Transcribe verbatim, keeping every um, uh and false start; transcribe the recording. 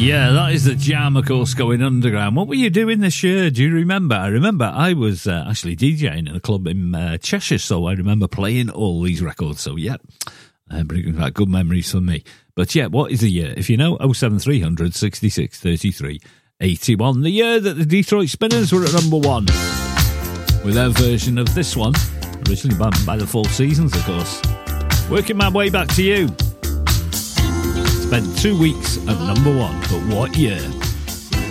Yeah, that is the Jam, of course, going underground. What were you doing this year? Do you remember? I remember I was uh, actually DJing in a club in uh, Cheshire, so I remember playing all these records. So, yeah, uh, bringing back good memories for me. But, yeah, what is the year? If you know, oh seven three hundred sixty-six thirty-three eighty-one. The year that the Detroit Spinners were at number one with their version of this one, originally by, by the Four Seasons, of course. Working my way back to you. Spent two weeks at number one, but what year?